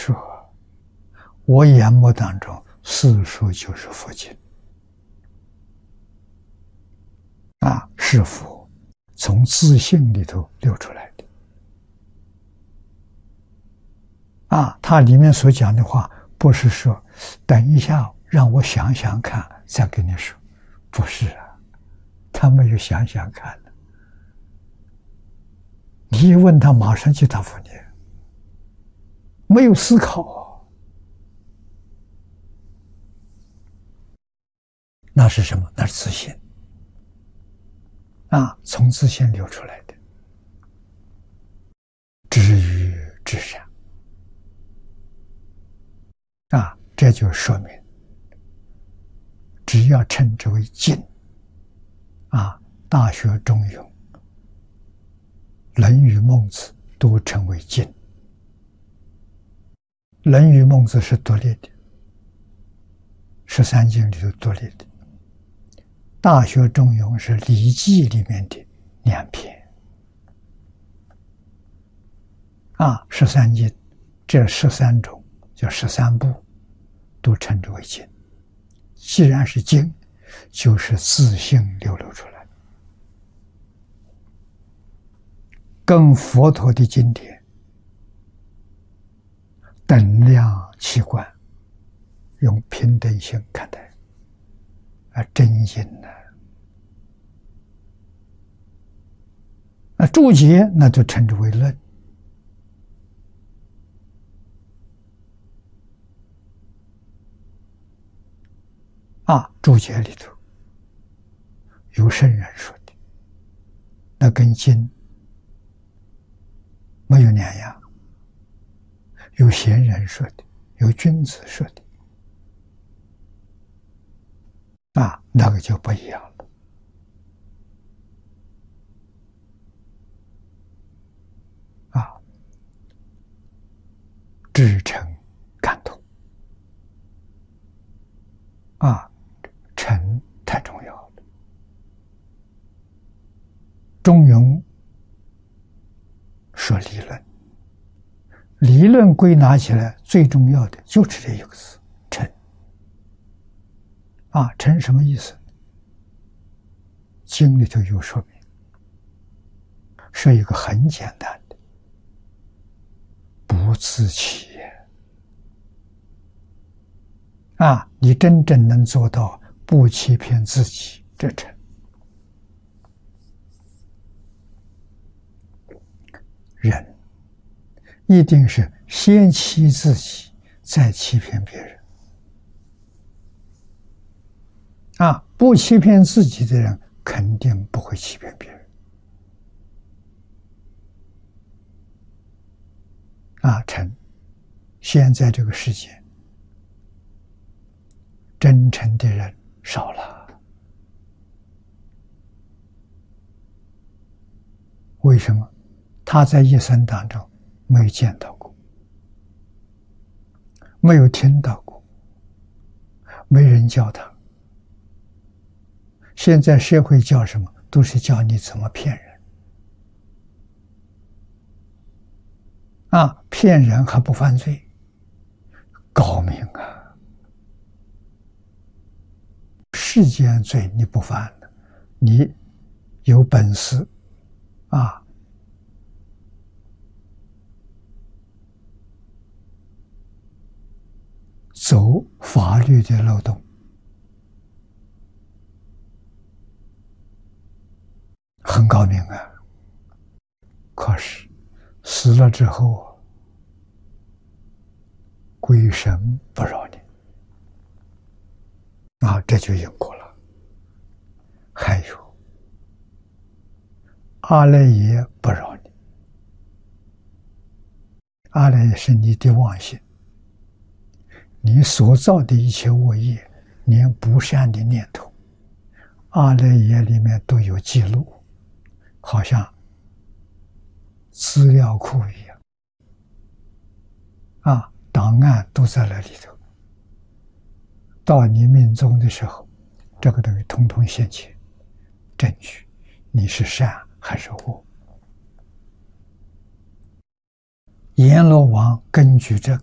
说，我眼目当中四书就是佛经是佛从自性里头流出来的它里面所讲的话，不是说等一下让我想想看再跟你说，不是他没有想想看的，你一问他马上就答复你，没有思考那是什么？那是自信从自信流出来的，知于至善这就说明，只要称之为经大学、中庸、论语、孟子都称为经。论语、孟子是独立的，13经里头独立的。大学、中庸是礼记里面的2篇13经，这13种叫13部都称之为经。既然是经，就是自性流露出来，跟佛陀的经典等量齐观，用平等心看待真经注解那就称之为论注解里头有圣人说的，那跟经没有两样，有贤人说的，有君子说的那个就不一样了至诚感通诚太重要了。中庸说理论，理论归纳起来最重要的就是这一个字，诚诚什么意思？经里头有说明，说一个很简单的，不自欺你真正能做到不欺骗自己，这诚。人一定是先欺自己，再欺骗别人不欺骗自己的人肯定不会欺骗别人诚。现在这个世界真诚的人少了，为什么？他在一生当中没有见到过，没有听到过，没人教他。现在社会教什么？都是教你怎么骗人骗人还不犯罪，高明世间罪你不犯了，你有本事走法律的漏洞，很高明可是死了之后鬼神不饶你这就因果了。还有阿赖耶不饶你，阿赖耶是你的妄心，你所造的一切恶业，连不善的念头，阿赖耶里面都有记录，好像资料库一样档案都在那里头。到你命终的时候，这个东西统统现前，证据你是善还是恶。阎罗王根据这个